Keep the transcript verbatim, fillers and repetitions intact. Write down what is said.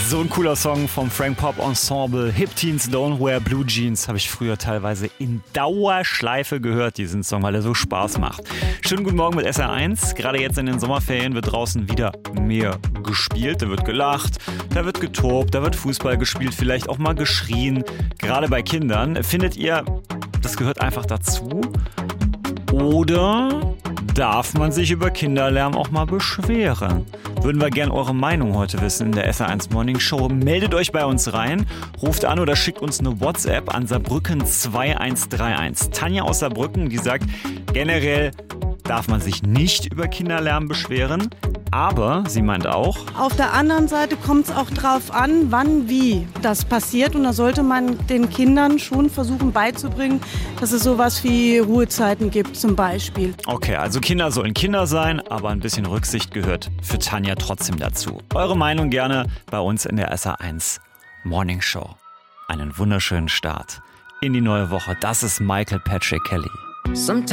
So ein cooler Song vom Frank Pop Ensemble. Hip Teens Don't Wear Blue Jeans habe ich früher teilweise in Dauerschleife gehört, diesen Song, weil er so Spaß macht. Schönen guten Morgen mit S R eins. Gerade jetzt in den Sommerferien wird draußen wieder mehr gespielt. Da wird gelacht, da wird getobt, da wird Fußball gespielt, vielleicht auch mal geschrien. Gerade bei Kindern. Findet ihr, das gehört einfach dazu? Oder darf man sich über Kinderlärm auch mal beschweren? Würden wir gerne eure Meinung heute wissen in der S R eins Morning Show. Meldet euch bei uns rein, ruft an oder schickt uns eine WhatsApp an Saarbrücken zwei eins drei eins. Tanja aus Saarbrücken, die sagt, generell darf man sich nicht über Kinderlärm beschweren, aber sie meint auch, auf der anderen Seite kommt es auch drauf an, wann, wie das passiert. Und da sollte man den Kindern schon versuchen beizubringen, dass es sowas wie Ruhezeiten gibt zum Beispiel. Okay, also Kinder sollen Kinder sein, aber ein bisschen Rücksicht gehört für Tanja trotzdem dazu. Eure Meinung gerne bei uns in der S R eins Morning Show. Einen wunderschönen Start in die neue Woche. Das ist Michael Patrick Kelly.